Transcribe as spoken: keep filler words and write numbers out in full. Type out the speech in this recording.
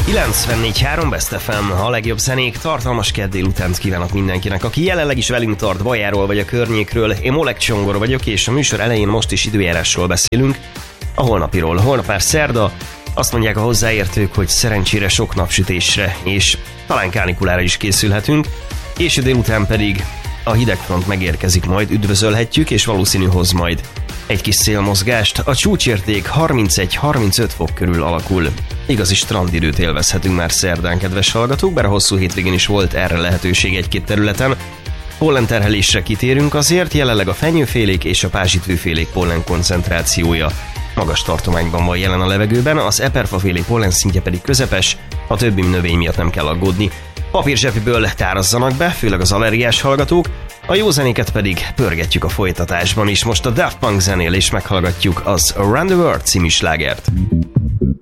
kilencvennégy három Best ef em, a legjobb zenék, tartalmas kedd délutánt kívánok mindenkinek, aki jelenleg is velünk tart Bajáról vagy a környékről. Én Molek Csongor vagyok, és a műsor elején most is időjárásról beszélünk, a holnapiról. Holnap már szerda, azt mondják a hozzáértők, hogy szerencsére sok napsütésre, és talán kánikulára is készülhetünk, és délután pedig a hidegfront megérkezik majd, üdvözölhetjük, és valószínű hoz majd egy kis szélmozgást. A csúcsérték harmincegy-harmincöt fok körül alakul. Igazi strandidőt élvezhetünk már szerdán, kedves hallgatók, bár a hosszú hétvégén is volt erre lehetőség egy-két területen. Pollenterhelésre kitérünk azért, jelenleg a fenyőfélék és a pázsitvőfélék pollen koncentrációja magas tartományban van jelen a levegőben, az eperfafélék pollen szintje pedig közepes, a többi növény miatt nem kell aggódni. Papírzsebiből tárazzanak be, főleg az allergiás hallgatók, a jó zenéket pedig pörgetjük a folytatásban is. Most a Daft Punk zenél és meghallgatjuk az Around the World című slágert.